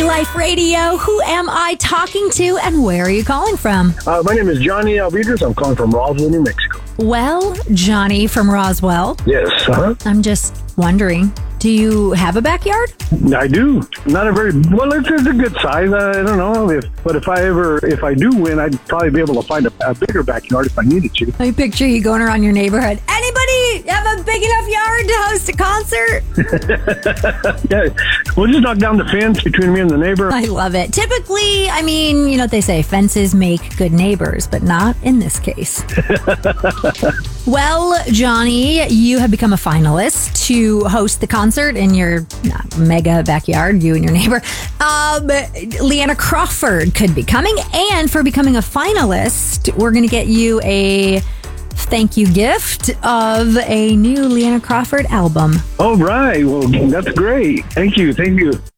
Life Radio. Who am I talking to and where are you calling from? My name is Johnny Alvidrez. I'm calling from Roswell, New Mexico. Well, Johnny from Roswell. Yes. I'm just wondering, do you have a backyard? I do. Not a very well. It's a good size. I don't know but if I do win, I'd probably be able to find a bigger backyard if I needed to. I picture you going around your neighborhood. Anybody have a big enough yard to host a concert? Yeah, we'll just knock down the fence between me and the neighbor. I love it. Typically, I mean, you know what they say, fences make good neighbors, but not in this case. Well, Johnny, you have become a finalist to host the concert in your mega backyard, you and your neighbor. Leanna Crawford could be coming, and for becoming a finalist, we're going to get you a thank you gift of a new Leanna Crawford album. Oh, right. Well, that's great. Thank you.